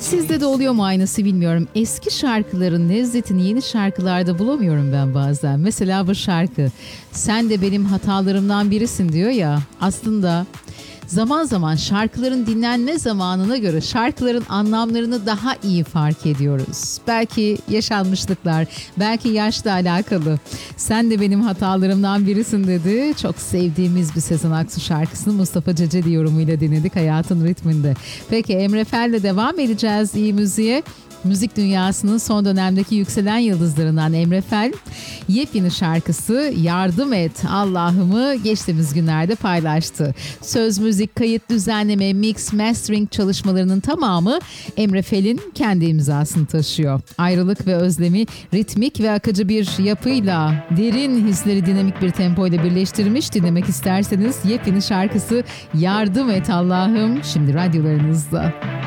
Sizde de oluyor mu aynısı bilmiyorum. Eski şarkıların lezzetini yeni şarkılarda bulamıyorum ben bazen. Mesela bu şarkı "Sen de benim hatalarımdan birisin" diyor ya. Aslında zaman zaman şarkıların dinlenme zamanına göre şarkıların anlamlarını daha iyi fark ediyoruz. Belki yaşanmışlıklar, belki yaşla alakalı. "Sen de benim hatalarımdan birisin" dedi. Çok sevdiğimiz bir Sezen Aksu şarkısını Mustafa Ceceli yorumuyla dinledik Hayatın Ritminde. Peki Emre Fel'le devam edeceğiz iyi müziğe. Müzik dünyasının son dönemdeki yükselen yıldızlarından Emre Fel, yepyeni şarkısı "Yardım Et Allah'ımı" geçtiğimiz günlerde paylaştı. Söz, müzik, kayıt, düzenleme, mix, mastering çalışmalarının tamamı Emre Fel'in kendi imzasını taşıyor. Ayrılık ve özlemi ritmik ve akıcı bir yapıyla derin hisleri dinamik bir tempo ile birleştirmiş. Dinlemek isterseniz yepyeni şarkısı "Yardım Et Allah'ım" şimdi radyolarınızda.